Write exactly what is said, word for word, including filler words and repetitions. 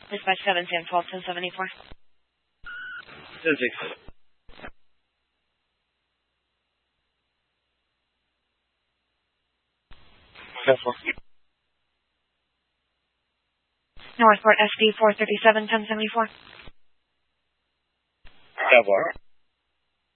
Dispatch seven ten twelve ten seventy-four. ten six. ten four. Northport S D four thirty-seven ten seventy-four. ten four.